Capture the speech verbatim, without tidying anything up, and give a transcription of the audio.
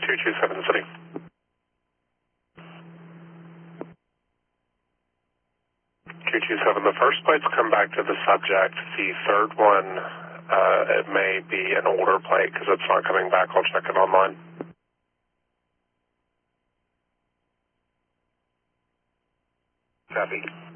two two seven City. two two seven, the first plates come back to the subject. The third one, uh, it may be an older plate because it's not coming back. I'll check it online. Copy.